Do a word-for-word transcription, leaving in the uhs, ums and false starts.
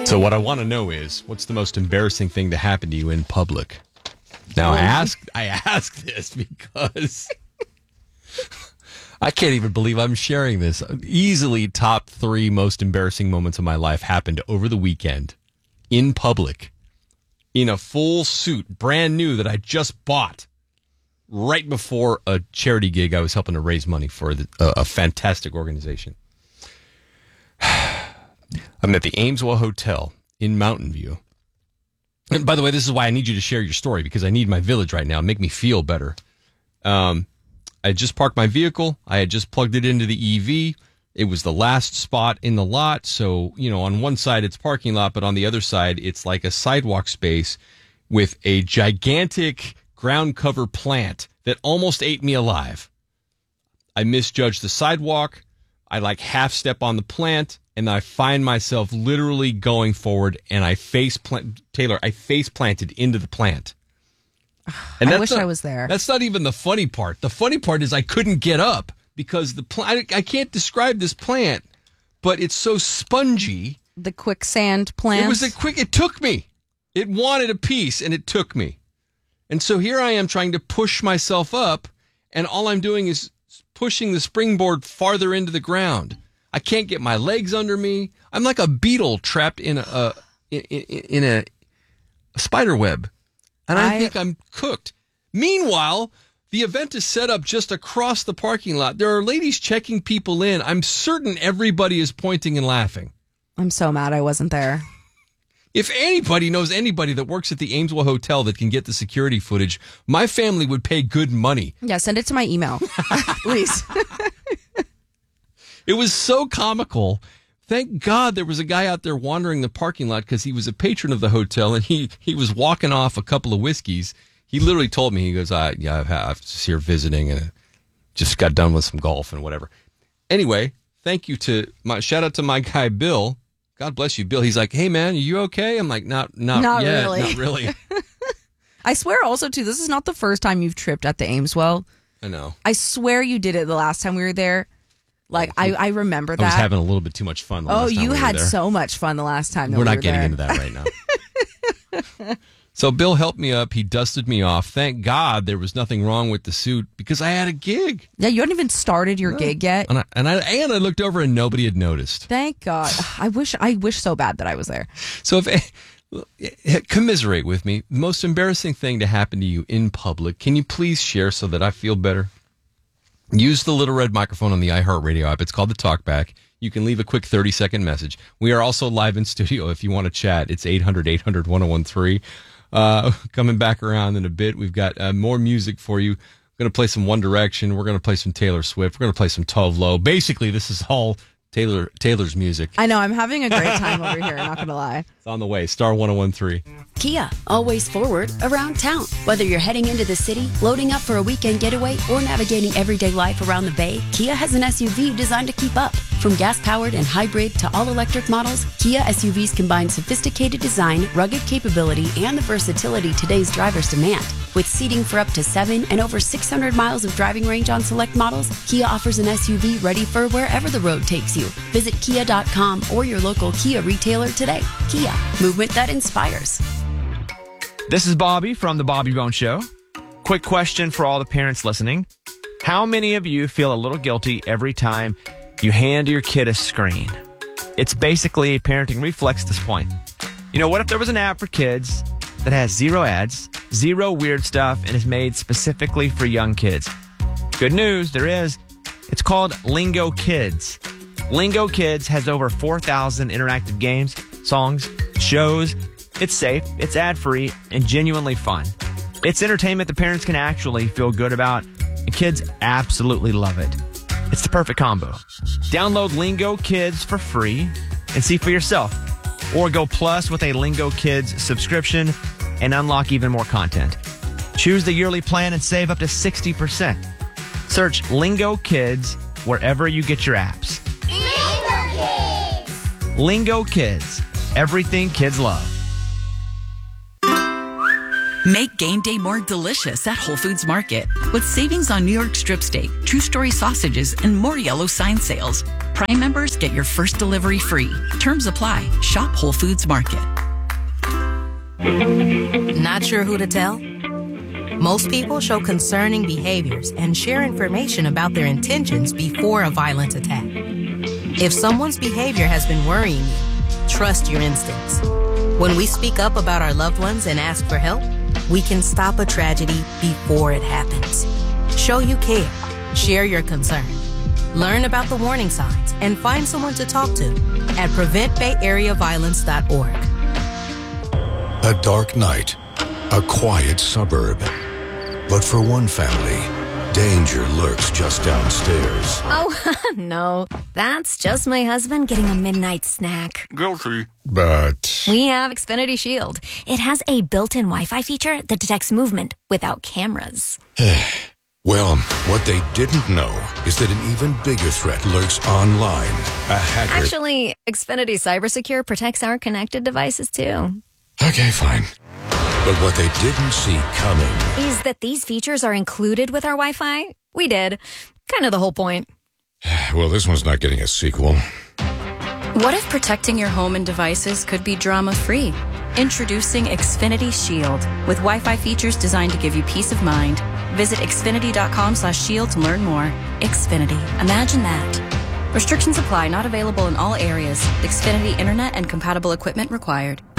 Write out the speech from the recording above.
So what I want to know is, what's the most embarrassing thing to happen to you in public? Now, I ask, I ask this because I can't even believe I'm sharing this. Easily top three most embarrassing moments of my life happened over the weekend in public, in a full suit, brand new that I just bought right before a charity gig I was helping to raise money for the, uh, a fantastic organization. I'm at the Ameswell Hotel in Mountain View. And by the way, this is why I need you to share your story, because I need my village right now. Make me feel better. Um, I had just parked my vehicle. I had just plugged it into the E V. It was the last spot in the lot. So, you know, on one side it's parking lot, but on the other side it's like a sidewalk space with a gigantic ground cover plant that almost ate me alive. I misjudged the sidewalk. I like half step on the plant, and I find myself literally going forward, and I face plant Taylor. I face planted into the plant. And I wish not, I was there. That's not even the funny part. The funny part is I couldn't get up because the plant. I can't describe this plant, but it's so spongy. The quicksand plant. It was a quick. It took me. It wanted a piece, and it took me. And so here I am trying to push myself up, and all I'm doing is pushing the springboard farther into the ground. I can't get my legs under me. I'm like a beetle trapped in a in, in, in a, a spider web, and I, I think I'm cooked. Meanwhile, the event is set up just across the parking lot. There are ladies checking people in. I'm certain everybody is pointing and laughing. I'm so mad I wasn't there. If anybody knows anybody that works at the Ameswell Hotel that can get the security footage, my family would pay good money. Yeah, send it to my email, please. It was so comical. Thank God there was a guy out there wandering the parking lot because he was a patron of the hotel, and he, he was walking off a couple of whiskeys. He literally told me, he goes, I, yeah, I've, I'm just here visiting and just got done with some golf and whatever. Anyway, thank you to my, shout out to my guy, Bill. God bless you, Bill. He's like, hey, man, are you okay? I'm like, not, not, not yet, really. Not really. I swear also, too, this is not the first time you've tripped at the Ameswell. I know. I swear you did it the last time we were there. Like, I, I remember that. I was having a little bit too much fun the oh, last time you we had were there. so much fun the last time that We're we not were getting there. into that right now. So Bill helped me up. He dusted me off. Thank God there was nothing wrong with the suit because I had a gig. Yeah, you hadn't even started your no. gig yet. And I, and I and I looked over and nobody had noticed. Thank God. I wish I wish so bad that I was there. So if commiserate with me, most embarrassing thing to happen to you in public, can you please share so that I feel better? Use the little red microphone on the iHeartRadio app. It's called the Talkback. You can leave a quick thirty-second message. We are also live in studio if you want to chat. It's eight hundred, eight hundred, one oh one three. Uh, coming back around in a bit, we've got uh, more music for you. We're going to play some One Direction. We're going to play some Taylor Swift. We're going to play some Tove Lo. Basically, this is all Taylor Taylor's music. I know. I'm having a great time over here. Not going to lie. It's on the way. Star one oh one three. Kia, always forward around town. Whether you're heading into the city, loading up for a weekend getaway, or navigating everyday life around the Bay, Kia has an S U V designed to keep up. From gas-powered and hybrid to all-electric models, Kia S U Vs combine sophisticated design, rugged capability, and the versatility today's drivers demand. With seating for up to seven and over six hundred miles of driving range on select models, Kia offers an S U V ready for wherever the road takes you. Visit kia dot com or your local Kia retailer today. Kia, movement that inspires. This is Bobby from The Bobby Bone Show. Quick question for all the parents listening. How many of you feel a little guilty every time you hand your kid a screen? It's basically a parenting reflex at this point. You know, what if there was an app for kids that has zero ads, zero weird stuff, and is made specifically for young kids? Good news, there is. It's called Lingo Kids. Lingo Kids has over four thousand interactive games, songs, shows. It's safe, it's ad-free, and genuinely fun. It's entertainment the parents can actually feel good about, and kids absolutely love it. It's the perfect combo. Download Lingo Kids for free and see for yourself. Or go plus with a Lingo Kids subscription and unlock even more content. Choose the yearly plan and save up to sixty percent. Search Lingo Kids wherever you get your apps. Lingo Kids! Lingo Kids. Everything kids love. Make game day more delicious at Whole Foods Market with savings on New York strip steak, two-story sausages, and more yellow sign sales. Prime members get your first delivery free. Terms apply. Shop Whole Foods Market. Not sure who to tell? Most people show concerning behaviors and share information about their intentions before a violent attack. If someone's behavior has been worrying you, trust your instincts. When we speak up about our loved ones and ask for help, we can stop a tragedy before it happens. Show you care. Share your concern. Learn about the warning signs and find someone to talk to at prevent bay area violence dot org. A dark night, a quiet suburb. But for one family, danger lurks just downstairs. Oh, no. That's just my husband getting a midnight snack. Guilty. But We have Xfinity Shield. It has a built-in Wi-Fi feature that detects movement without cameras. well, what they didn't know is that an even bigger threat lurks online. A hacker. Actually, Xfinity Cybersecure protects our connected devices, too. Okay, fine. But what they didn't see coming Is that these features are included with our Wi-Fi? We did. Kind of the whole point. Well, this one's not getting a sequel. What if protecting your home and devices could be drama-free? Introducing Xfinity Shield with Wi-Fi features designed to give you peace of mind. Visit xfinity.com slash shield to learn more. Xfinity. Imagine that. Restrictions apply. Not available in all areas. Xfinity Internet and compatible equipment required.